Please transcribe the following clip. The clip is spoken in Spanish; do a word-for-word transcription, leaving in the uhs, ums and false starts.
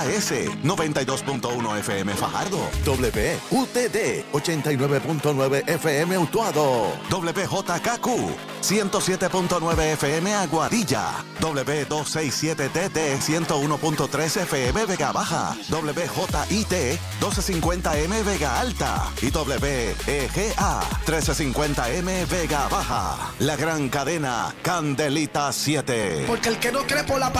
A S, noventa y dos punto uno F M Fajardo. W U T D, ochenta y nueve punto nueve F M Utuado. W J K Q, ciento siete punto nueve F M Aguadilla. W doscientos sesenta y siete T T, ciento uno punto tres F M Vega Baja. W J I T, doce cincuenta M Vega Alta. Y W E G A, trece cincuenta M Vega Baja. La gran cadena Candelita siete. Porque el que no cree por la